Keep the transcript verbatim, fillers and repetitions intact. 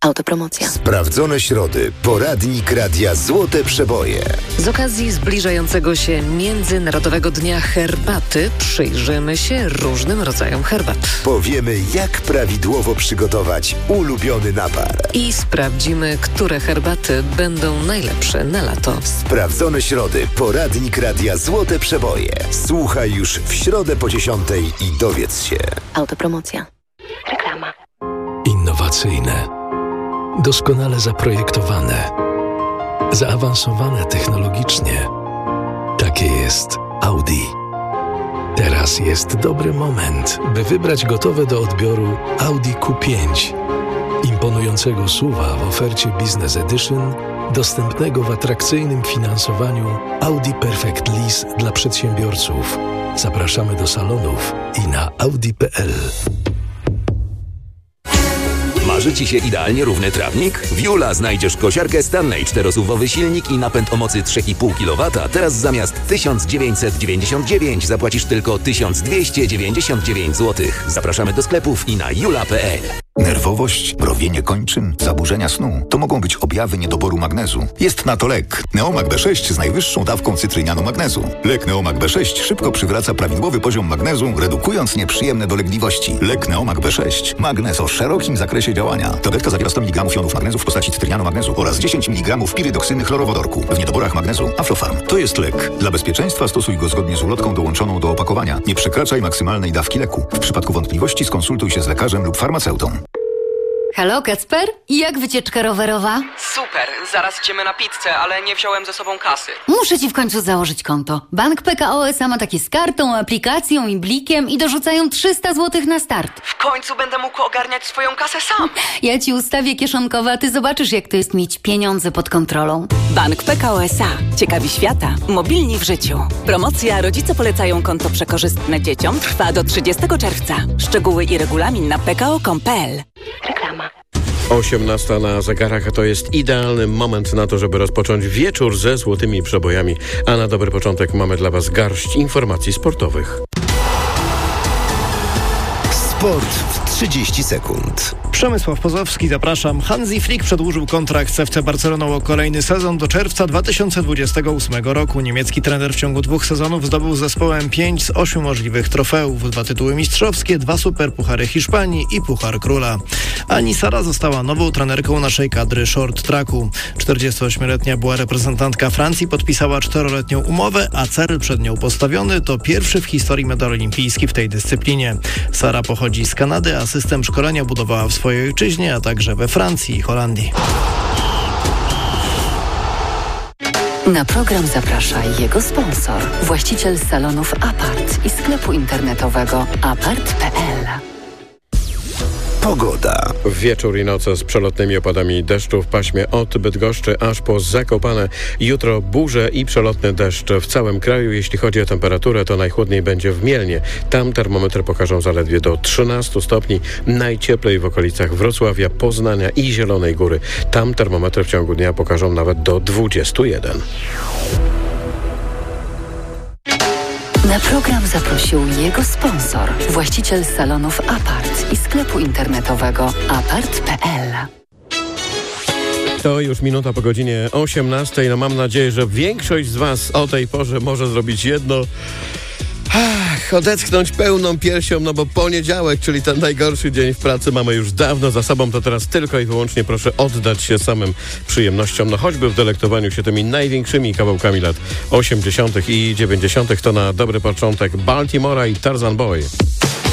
Autopromocja. Sprawdzone środy. Poradnik Radia Złote Przeboje. Z okazji zbliżającego się Międzynarodowego Dnia Herbaty przyjrzymy się różnym rodzajom herbat. Powiemy, jak prawidłowo przygotować ulubiony napar. I sprawdzimy, które herbaty będą najlepsze na lato. Sprawdzone środy. Poradnik Radia Złote Przeboje. Słuchaj już w środę po dziesiątej i dowiedz się. Autopromocja. Reklama. Innowacyjne, doskonale zaprojektowane, zaawansowane technologicznie. Takie jest Audi. Teraz jest dobry moment, by wybrać gotowe do odbioru Audi Q pięć. Imponującego S U V-a w ofercie Business Edition, dostępnego w atrakcyjnym finansowaniu Audi Perfect Lease dla przedsiębiorców. Zapraszamy do salonów i na audi kropka p l. Marzy Ci się idealnie równy trawnik? W Jula znajdziesz kosiarkę Stanley, czterosuwowy silnik i napęd o mocy trzy i pół kilowata. Teraz zamiast tysiąc dziewięćset dziewięćdziesiąt dziewięć zapłacisz tylko tysiąc dwieście dziewięćdziesiąt dziewięć złotych. Zapraszamy do sklepów i na jula kropka p l. Nerwowość, mrowienie kończyn, zaburzenia snu to mogą być objawy niedoboru magnezu. Jest na to lek. Neomag B sześć z najwyższą dawką cytrynianu magnezu. Lek Neomag B sześć szybko przywraca prawidłowy poziom magnezu, redukując nieprzyjemne dolegliwości. Lek Neomag B sześć. Magnez o szerokim zakresie działania. Tabletka zawiera sto miligramów jonów magnezu w postaci cytrynianu magnezu oraz dziesięć miligramów pirydoksyny chlorowodorku. W niedoborach magnezu Aflofarm. To jest lek. Dla bezpieczeństwa stosuj go zgodnie z ulotką dołączoną do opakowania. Nie przekraczaj maksymalnej dawki leku. W przypadku wątpliwości skonsultuj się z lekarzem lub farmaceutą. Halo, Kacper? Jak wycieczka rowerowa? Super, zaraz idziemy na pizzę, ale nie wziąłem ze sobą kasy. Muszę ci w końcu założyć konto. Bank P K O S A ma takie z kartą, aplikacją i blikiem i dorzucają trzysta złotych na start. W końcu będę mógł ogarniać swoją kasę sam. Ja ci ustawię kieszonkowe, a ty zobaczysz, jak to jest mieć pieniądze pod kontrolą. Bank P K O S A. Ciekawi świata. Mobilni w życiu. Promocja Rodzice polecają konto przekorzystne dzieciom trwa do trzydziestego czerwca. Szczegóły i regulamin na p k o kropka com kropka p l. Reklama. osiemnasta na zegarach, a to jest idealny moment na to, żeby rozpocząć wieczór ze złotymi przebojami. A na dobry początek mamy dla Was garść informacji sportowych. Sport w trzydzieści sekund. Przemysław Pozowski, zapraszam. Hansi Flick przedłużył kontrakt z F C Barceloną o kolejny sezon do czerwca dwa tysiące dwudziestego ósmego roku. Niemiecki trener w ciągu dwóch sezonów zdobył z zespołem pięć z ośmiu możliwych trofeów. Dwa tytuły mistrzowskie, dwa superpuchary Hiszpanii i Puchar Króla. Ani Sara została nową trenerką naszej kadry short tracku. czterdziestoośmioletnia była reprezentantka Francji, podpisała czteroletnią umowę, a cel przed nią postawiony to pierwszy w historii medal olimpijski w tej dyscyplinie. Sara pochodzi z Kanady, a system szkolenia budowała w swojej ojczyźnie, a także we Francji i Holandii. Na program zaprasza jego sponsor, właściciel salonów Apart i sklepu internetowego apart kropka p l. Pogoda. Wieczór i noce z przelotnymi opadami deszczu w paśmie od Bydgoszczy aż po Zakopane. Jutro burze i przelotny deszcz w całym kraju. Jeśli chodzi o temperaturę, to najchłodniej będzie w Mielnie. Tam termometry pokażą zaledwie do trzynastu stopni. Najcieplej w okolicach Wrocławia, Poznania i Zielonej Góry. Tam termometry w ciągu dnia pokażą nawet do dwudziestu jeden. Na program zaprosił jego sponsor, właściciel salonów Apart i sklepu internetowego apart kropka p l. To już minuta po godzinie osiemnastej. No mam nadzieję, że większość z Was o tej porze może zrobić jedno. Ach, odetchnąć pełną piersią, no bo poniedziałek, czyli ten najgorszy dzień w pracy mamy już dawno za sobą, to teraz tylko i wyłącznie proszę oddać się samym przyjemnościom, no choćby w delektowaniu się tymi największymi kawałkami lat osiemdziesiątych i dziewięćdziesiątych. To na dobry początek Baltimora i Tarzan Boy.